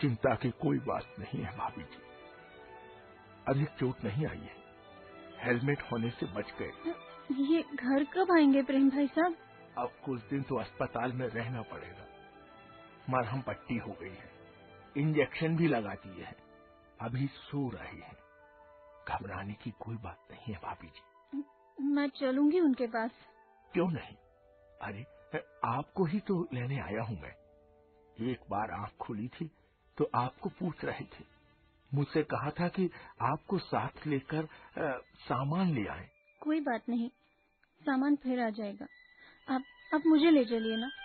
चिंता की कोई बात नहीं है भाभी जी, अधिक चोट नहीं आई है, हेलमेट होने से बच गए। ये घर कब आएंगे प्रेम भाई साहब? अब कुछ दिन तो अस्पताल में रहना पड़ेगा। मरहम पट्टी हो गई है, इंजेक्शन भी लगा दिए हैं, अभी सो रहे हैं। घबराने की कोई बात नहीं है भाभी जी। मैं चलूंगी उनके पास। क्यों नहीं? अरे आपको ही तो लेने आया हूं मैं। एक बार आंख खुली थी तो आपको पूछ रहे थे, मुझसे कहा था कि आपको साथ लेकर सामान ले आए। कोई बात नहीं, सामान फिर आ जाएगा। आप मुझे ले चलिए ना।